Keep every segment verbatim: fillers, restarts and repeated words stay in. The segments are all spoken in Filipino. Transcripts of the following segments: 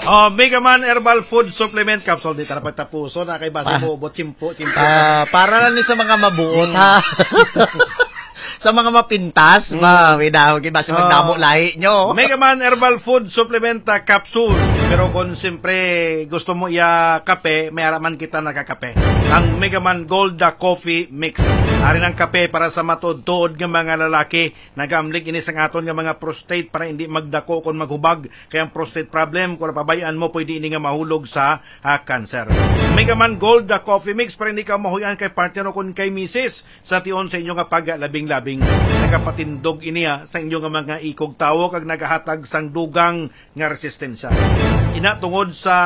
Oh, Mega Man Herbal Food Supplement Capsule. Dito na pagtapuso na kay base mo ubot chimpo, chimpo. Ah, para lang ni sa mga mabuot ha. Sa mga mapintas, mm. ba, winahon kin base magdamo lahi nyo. Mega Man Herbal Food Supplement uh, Capsule. Pero kung siyempre gusto mo iya kape, may araman kita nakakape. Ang Mega Man Gold uh, Coffee Mix. Ari ng kape para sa matod-tuod ng mga lalaki. Nagamlig ini sang aton ng mga prostate para hindi magdako kung maghubag. Kaya ang prostate problem, kung napabayaan mo, pwede ini nga mahulog sa uh, cancer. Mega Man Gold uh, Coffee Mix para hindi ka mahuyan kay partner o kung kay misis sa tion sa inyo nga pag-labing-labing. Nagapatindog iniya sa inyo nga mga ikog tawo kag nagahatag sang dugang nga resistensya. Ina tungod sa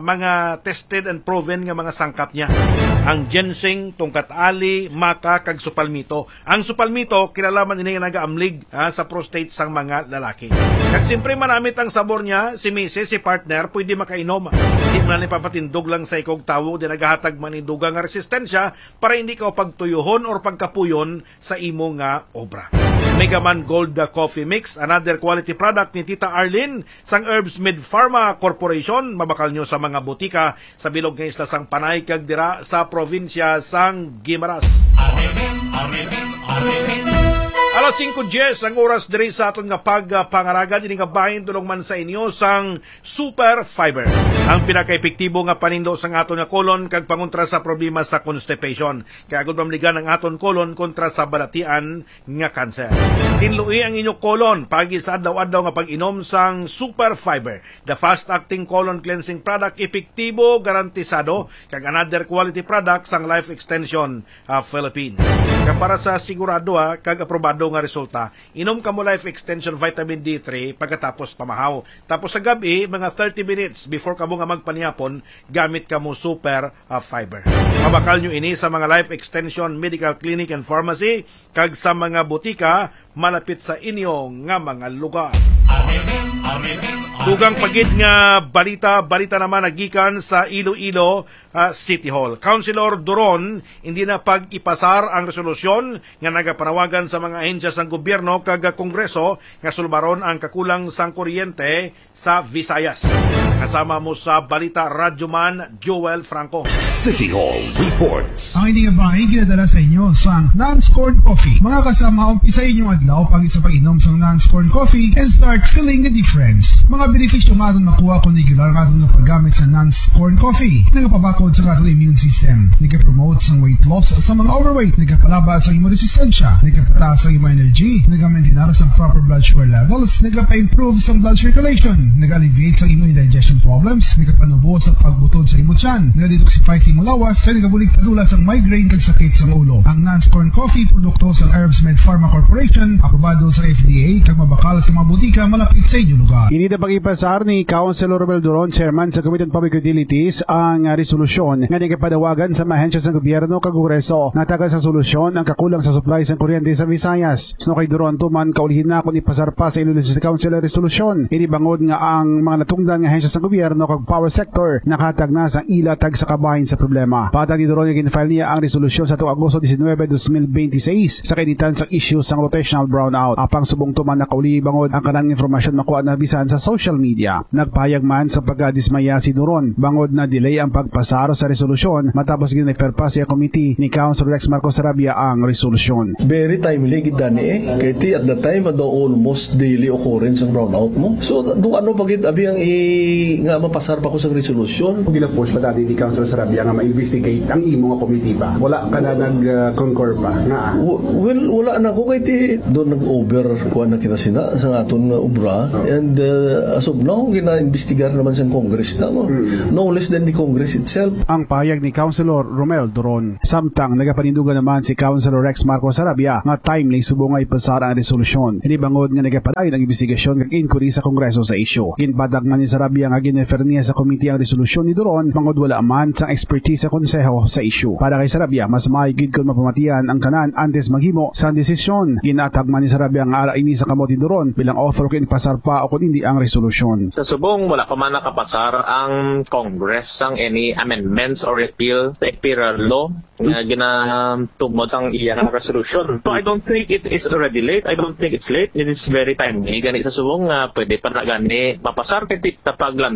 mga tested and proven nga mga sangkap niya. Ang ginseng, tungkat ali, maka kag supalmito. Ang supalmito kinalaman ini nga nagaamlig ha, sa prostate sang mga lalaki. Kag siyempre manamit ang sabor niya, si misis, si partner pwede makainom. Hindi man ni papatindog lang sa ikog tawo di nagahatag man ni dugang nga resistensya para hindi ka pagtuyuhon or pagkapuyon sa imo nga obra. Mega Man Gold Coffee Mix, another quality product ni Tita Arlene sang Herbs Med Pharma Corporation. Mabakal nyo sa mga butika sa bilog nga isla sang Panay kag dira sa probinsya sang Guimaras. Amen, amen, amen. Alas singko diyes ang oras diri sa aton nga pagpangaragad ini nga bahin tulong man sa inyo sang Super Fiber. Ang pinaka-epektibo nga panindo sang aton nga kolon kag pangontra sa problema sa constipation. Kaya agud mamligan ang aton kolon kontra sa balatian nga kanser. Tinlui ang inyong kolon pagi sa adlaw-adlaw nga pag-inom sang Super Fiber. The fast-acting colon cleansing product, epektibo, garantisado kag another quality product sang Life Extension uh, Philippines. Kaya para sa sigurado ha, kag aprobado nga resulta, inom ka mo Life Extension Vitamin D three pagkatapos pamahaw. Tapos sa gabi, mga thirty minutes before ka mo nga magpanihapon, gamit ka mo Super uh, Fiber. Mabakal nyo ini sa mga Life Extension Medical Clinic and Pharmacy, kag sa mga butika, malapit sa inyo nga mga lugar. Amen, amen, amen. Dugang pagid nga balita, balita naman nagikan sa Iloilo uh, City Hall. Councilor Duron, hindi na pag-ipasar ang resolusyon nga nagapanawagan sa mga ahensya sang gobyerno kag Kongreso nga sulbaron ang kakulang sang kuryente sa Visayas. Kasama mo sa balita, Radyoman Joel Franco. City Hall Reports. Ang hindi nga bahay ginadala sa inyo sang non-scored coffee. Mga kasama, umpisa inyong adlaw pag isa pag-inom sang non-scored coffee and start feeling the difference. Mga benepisyo nga itong nakuha kung regular nga itong paggamit sa non-scored coffee. Nagapabakod sa itong immune system. Nagapromote sa weight loss sa mga overweight. Nagapalaba sa imo resistensya. Nagapataas sa imo energy. Nagamaintinar sa proper blood sugar levels. Nagapa-improve sa blood circulation. Nag-alleviate sa imo indigestion problems. Nagapanubo sa pagbutod sa imo tiyan. Nag-detoxify sa imo lawas. Sa nagabulig padula sa migraine kag sakit sa ulo. Ang non-scored coffee, produkto sa Herbs Med Pharma Corporation, aprobado sa F D A kag mabakal sa mga butika malapit sa inyong lugar. Inita pag-ipasar ni Councilor Romel Duron, Chairman sa Committee on Public Utilities, ang uh, resolusyon nga nagpadawagan sa mga ahensya sa gobyerno kag Kongreso na taga sa solusyon ang kakulang sa supply sa kuryente sa Visayas. Sino kay Duron tuman kaulihin na kung ipasar pa sa Iloilo City Council ang resolusyon. Inibangod nga ang mga natungdan nga ahensya sa gobyerno kag power sector nakatag na sa ilatag sa kabahin sa problema. Patag ni Duron nga ginfile niya ang resolusyon sa tuig Agosto nineteen, twenty twenty-six sa kinitan sa issue sa rotational brownout. Apang subong tuman na kauli bangod ang kanang informasyon makuha na bisan sa social media. Nagpayag man sa pagkadismaya si Duron bangod na delay ang pagpasaro sa resolusyon matapos gina-refer pa sa committee ni Councilor Rex Marcos Sarabia ang resolusyon. Very timely gid ni eh. Kaya at the time do almost daily occurrence ang brownout mo. So do ano pagid abi ang i nga mapasar pa ko sa resolusyon. Gina-push pa dati ni Councilor Sarabia nga ma-investigate ang imo nga committee ba. Wala ka na nag-concur pa nga. Well, wala na ko kay ti do nag-over kuan na kita sina sa aton nga obra. And uh, as of now, gina-investigar naman sa Congress na mo. Hmm. No less than the Congress itself. Ang payag ni Councilor Romel Duron. Samtang nagapanindugan naman si Councilor Rex Marcos Sarabia nga timely subong nga ipasara ang resolusyon. Inibangod nga nagapadayon ang investigasyon kag inquiry sa Kongreso sa issue. Ginbadag man ni Sarabia nga ginefer niya sa committee ang resolusyon ni Duron bangod wala man sang expertise sa konseho sa issue. Para kay Sarabia, mas maayigid kung mapamatian ang kanan antes maghimo sa desisyon. Ginatag man ni Sarabia nga ara ini sa kamot ni Duron bilang author kung ipasar pa o kung hindi ang resolusyon. Sa subong, wala pa man nakapasar ang Congress sang any amendments or repeal sa imperial law na ginatugmod ang iyang resolution. So I don't think it is already late. I don't think it's late. It is very timely. Gani sa subong nga uh, pwede pa na gani mapasar kay tapaglan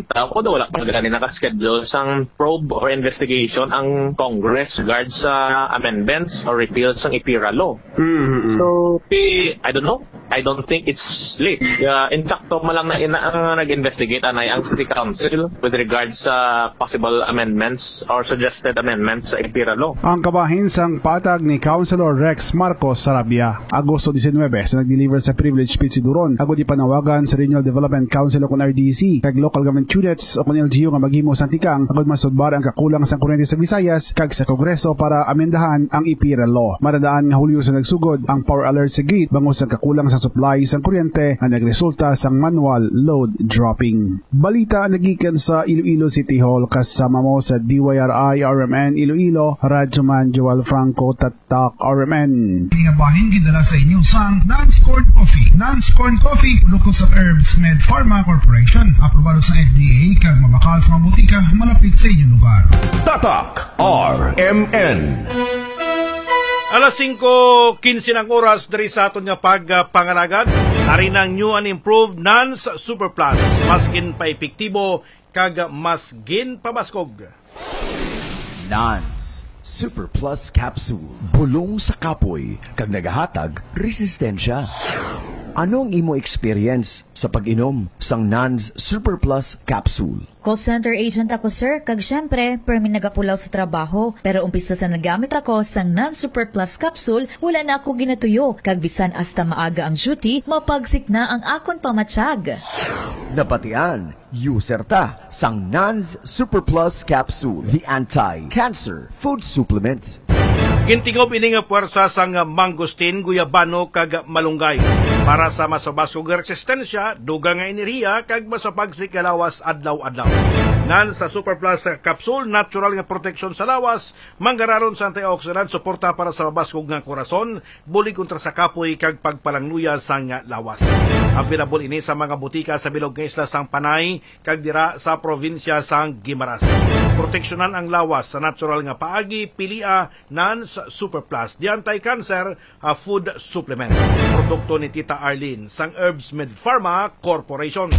tao ko, wala pa gani nakaschedule sang probe or investigation ang Congress regards sa amendments or repeals ng IPIRA law. Mm-hmm. So, I don't know. I don't think it's late. Uh, in fact, malang na ina uh, nag-investigate anay ang City Council with regards sa possible amendments or suggested amendments sa IPIRA law. Ang kabahin sang patag ni Councilor Rex Marcos Sarabia, Agosto nineteen sa nag-deliver sa privilege speech si Duron, agod ipanawagan sa Regional Development Council o R D C, kag local government units o kung L G U nga maghimo sa tikang, agod masudbar ang kakulang sa kuryente sa Visayas, kag sa Kongreso para amendahan ang IPIRA law. Maradaan nga Hulyo sa nagsugod ang power alert sa grid bangos sa kakulang sa supply sa kuryente nga nagresulta sa manual load dropping. Balita nagikan sa Iloilo City Hall kasama mo sa D Y R I R M N Iloilo, Radyoman Joel Franco, Tatak R M N. Inabahin gidala sa inyo sang non-scored coffee. Non-scored coffee, produkto sa Herbs Med Pharma Corporation. Aprobado sa F D A kag mabakal sa mga butika malapit sa inyong lugar. Tatak R M N. Alas singko kinse ng oras dari sa aton nga pagpangalagan. Ari ng new and improved Nans Super Plus. Mas gin pa epektibo kag mas gin pabaskog. Nans Super Plus Capsule. Bulong sa kapoy kag nagahatag resistensya. Anong imo experience sa pag-inom sang Nans Super Plus Capsule? Call center agent ako, sir, kag syempre, permi nagapulaw sa trabaho. Pero umpisa sa nagamit ako sang Nans Super Plus Capsule, wala na ako ginatuyo. Kag bisan hasta maaga ang duty, mapagsik na ang akon pamatsyag. Napatian, user ta sang Nans Super Plus Capsule, the anti-cancer food supplement. Gintingob ini nga puwersa sang mangustin, guyabano kag malunggay. Para sa masabasog resistensya, duga nga enerhiya kag masapagsik nga lawas adlaw-adlaw. Nan sa Super Plus Capsule, natural nga protection sa lawas, manggararon sa antioxidant, suporta para sa mabasog nga korason, buli kontra sa kapoy kag pagpalangluya sang lawas. Available ini sa mga butika sa bilog nga isla sang Panay kag dira sa probinsya sang Guimaras. Proteksyonan ang lawas sa natural nga paagi, pilia Nan sa Super Plus, the anti-cancer uh, food supplement. Produkto ni Tita Arlene sang Herbs Med Pharma Corporation.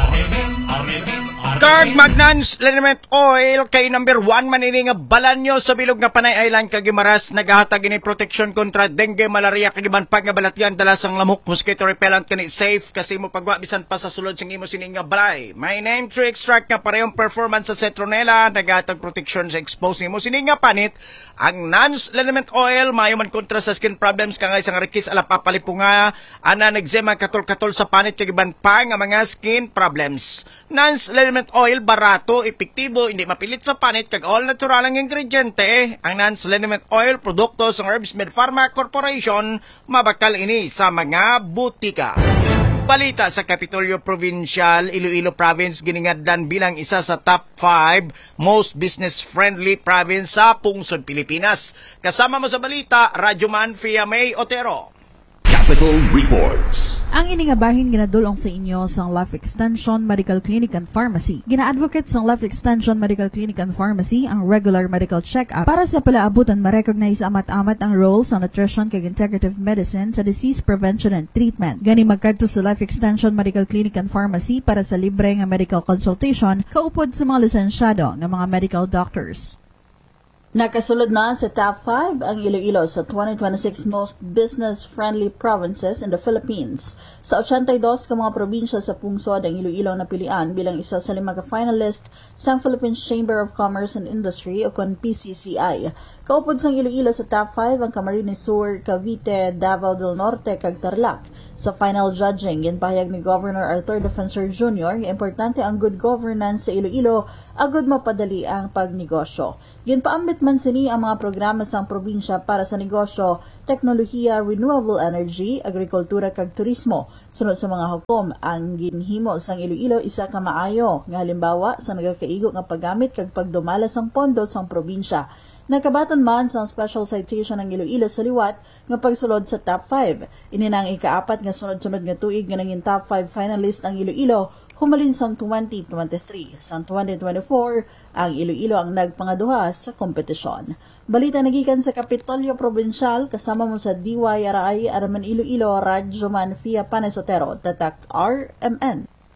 Kag Magnans Liniment Oil kay number one manini nga balanyo sa bilog nga Panay Island kag Guimaras, nagahatag ini protection kontra dengue, malaria kag iban pag nga balatyan dala sang lamok, mosquito repellent kani safe kasi mo pagwa bisan pa sa sulod sing imo sini nga balay. My name to extract nga parehong performance sa citronella, nagahatag protection sa expose nimo sini nga panit. Ang Nans Liniment Oil mayo man kontra sa skin problems kangay sang rikis ala papalipunga, ana nagzema katol-katol sa panit kag iban pa nga mga skin problems. Nans Liniment Oil barato, epektibo, hindi mapilit sa panit kag all natural ang ingrediente. Ang Nans Liniment Oil produkto sa Herbs Med Pharma Corporation, mabakal ini sa mga butika. Balita sa Kapitolyo Provincial, Iloilo Province giningadlan bilang isa sa top five most business-friendly province sa pungsod Pilipinas. Kasama mo sa balita, Radyoman Fia May Otero. Capital Reports. Ang iningabahin ginadulong sa inyo sa Life Extension Medical Clinic and Pharmacy. Gina-advocate sa Life Extension Medical Clinic and Pharmacy ang regular medical check-up para sa palaabutan ma-recognize amat-amat ang role sa nutrition kag integrative medicine sa disease prevention and treatment. Gani magkadto sa Life Extension Medical Clinic and Pharmacy para sa libre nga medical consultation kaupod sa mga lisensyado nga mga medical doctors. Nakasulod na sa top five ang Iloilo sa twenty twenty-six most business-friendly provinces in the Philippines. Sa eighty-two ka mga probinsya sa pungsod ang Iloilo napilian bilang isa sa lima ka finalist sa Philippine Chamber of Commerce and Industry o kon P C C I. Kaupod sa Iloilo sa top five ang Camarines Sur, Cavite, Davao del Norte kag Tarlac. Sa final judging, ginpahayag ni Governor Arthur Defensor Junior nga importante ang good governance sa Iloilo agud mapadali ang pagnegosyo. Ginpaambit man sini ang mga programa sang probinsya para sa negosyo, teknolohiya, renewable energy, agrikultura kag turismo. Sunod sa mga hukom, ang ginhimo sang Iloilo isa ka maayo nga halimbawa sa nagakaigo nga paggamit kag pagdumala sang pondo sang probinsya. Nakabaton man sa special citation ng Iloilo sa liwat nga pagsulod sa top five. Ini nang ikaapat nga sunod-sunod nga tuig nga naging top five finalist ang Iloilo humalin sang twenty twenty-three. Sang twenty twenty-four, ang Iloilo ang nagpangaduha sa kompetisyon. Balita nagikan sa Kapitolyo Provincial, kasama mo sa D Y R I Araman Iloilo, Radyoman Fia Panesotero, Tatak R M N.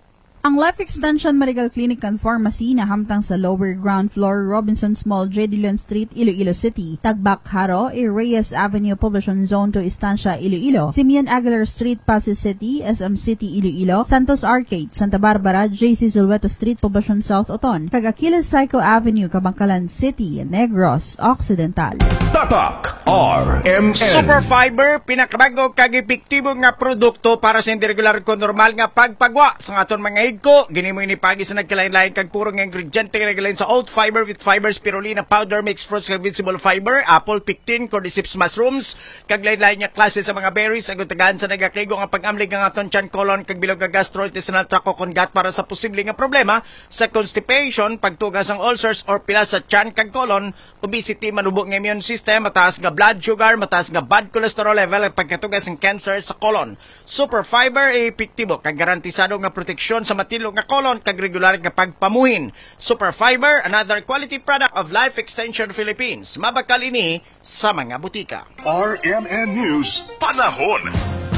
Ang Life Extension Medical Clinic and Pharmacy na hamtang sa lower ground floor Robinsons Mall, J. Dillon Street, Iloilo City, Tagbak Haro, A. Reyes Avenue, Poblacion Zone to Estancia, Iloilo, Simeon Aguilar Street, Pasig City, S M City, Iloilo, Santos Arcade, Santa Barbara, J C Zulweto Street, Poblacion South, Oton, kag Aquiles Psycho Avenue, Kabangkalan City, Negros Occidental. Tatak R M N. Super Fiber, pinakabago kag epektibo nga produkto para sa hindi regular ko normal nga pagpagwa sa aton mga higko. Gini mo inipagi sa nagkalain-lain kag puro nga ingrediente nga nagalain sa oat fiber with fiber, spirulina powder, mixed fruits kag vegetable fiber, apple, pectin, cordyceps mushrooms, kag lain-lain nga klase sa mga berries agud tagaan sa nagakigo nga pag-amlig nga aton tiyan, colon kag bilog nga gastrointestinal tract o kongat para sa posible nga problema sa constipation, pagtugas ang ulcers or pila sa tiyan kag colon, obesity, manubo nga immune system, mataas nga blood sugar, mataas nga bad cholesterol level, pagkatugas ng cancer sa colon. Super Fiber ay epektibo kag garantisado nga proteksyon sa matilo nga colon kag regular nga pagpamuhin. Super Fiber, another quality product of Life Extension Philippines. Mabakal ini sa mga butika. R M N News, panahon.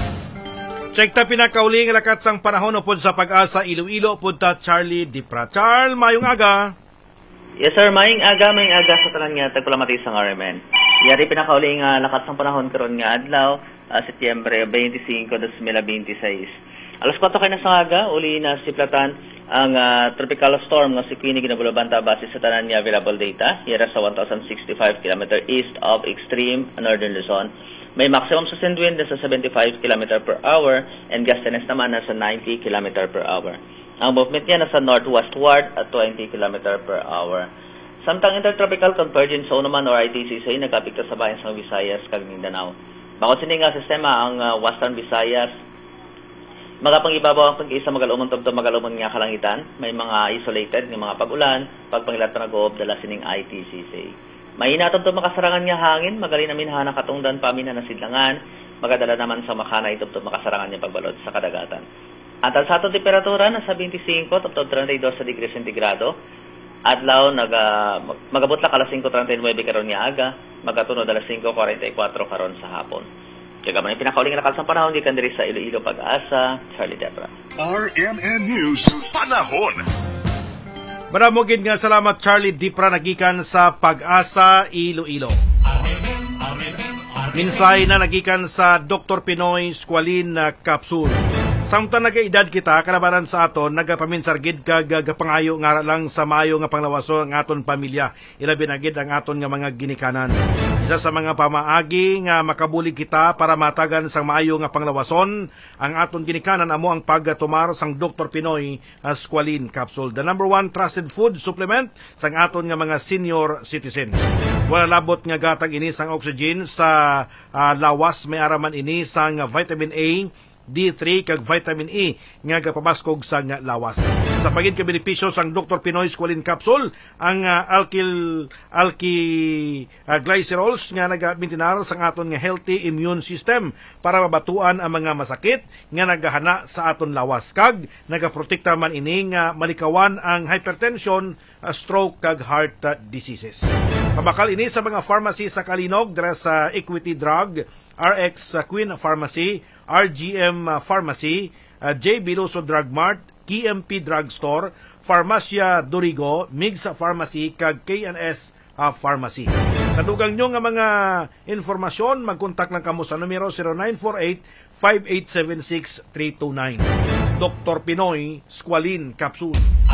Check ta pinakauli nga lakat sang panahon upod sa Pag-asa Iloilo upod ta Charlie Dipra. Charles, mayong aga. Yes sir, maing aga, maing aga sa tanan nga tagpulamatay sang R M N. Yari pinakauli nga lakat sang panahon karon nga adlaw, uh, Setyembre twenty-five, twenty twenty-six. Alas four kayo na sa aga, uli na siplatan ang uh, tropical storm nga si Queenie ginabulabanta base sa tanan nga available data. Yara sa one thousand sixty-five kilometers east of extreme northern Luzon. May maximum sustained wind na sa seventy-five kilometers per hour and gustiness naman na sa ninety kilometers per hour. Ang movement niya nasa northwestward at twenty kilometers per hour. Samtang intertropical convergence zone naman or I T C C nagapikta sa bayan sa Visayas kag Mindanao. Bakod sini nga sistema ang uh, Western Visayas magapangibabaw ang pag-isa magalumon tubto magalumon nga kalangitan. May mga isolated nga mga pag-ulan, pagpangilat na nag-oob dala sining I T C C. Mahina tubto makasarangan nga hangin, magali namin hana katungdan pamin na nasidlangan, magadala naman sa makanay tubto makasarangan nga pagbalod sa kadagatan. Antal sa atong temperatura nasa twenty-five tubto thirty-two sa degree sentigrado. Adlaw naga magabot la alas five thirty-nine karon nga aga, magatunod alas five forty-four karon sa hapon. Kagaman yung pinakauling nakal sa panahon di kandiri sa Iloilo Pag-asa, Charlie Depra. R M N News, panahon. Maramugin nga salamat Charlie Dipra nagikan sa Pag-asa Iloilo. Minsay na nagikan sa Doctor Pinoy Squalin na Capsule. Samtang nagaedad kita, kalabaran sa aton, nagapaminsargid kag pangayo nga lang sa mayo nga panglawaso ang aton pamilya. Ilabi na gid ang aton nga mga ginikanan. Isa sa mga pamaagi nga makabulig kita para matagan sang maayo nga panglawason ang aton ginikanan amo ang pagtumar sang Doctor Pinoy Squalin Capsule, the number one trusted food supplement sang aton nga mga senior citizens. Wala labot nga gatag ini sang oxygen sa uh, lawas, may araman ini sang vitamin A, D three kag vitamin E nga gapabaskog sa nga lawas. Sa pagid ka benepisyo sang Doctor Pinoy Squalin Capsule, ang uh, alkyl alky uh, glycerols nga nagamintinar sang aton nga healthy immune system para mabatuan ang mga masakit nga nagahana sa aton lawas kag nagaprotekta man ini nga malikawan ang hypertension, uh, stroke kag heart uh, diseases. Kabakal ini sa mga pharmacy sa Kalinog, dira sa Equity Drug, R X uh, Queen Pharmacy, R G M uh, Pharmacy, uh, J. Biloso Drug Mart, K M P Drug Store, Farmacia Dorigo, Migs Pharmacy, kag K N S uh, Pharmacy. Sa dugang nyo nga mga informasyon, mag-contact lang kamo sa numero zero nine four eight, five eight seven six, three two nine. Doctor Pinoy Squalin Capsule.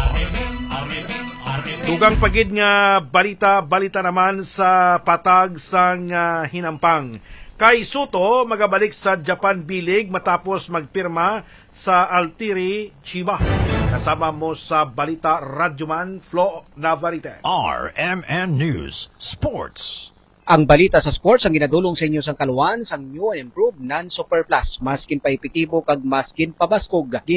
Dugang pagid nga balita, balita naman sa patag sang uh, hinampang. Kay Soto magabalik sa Japan bilig matapos magpirma sa Altiri, Chiba. Kasama mo sa balita Radyoman Flo Navarrete. R M N News Sports. Ang balita sa sports ang ginadulong sa inyo sang kaluan sang new and improved non-super plus maskin pa epektibo kag maskin pabaskog.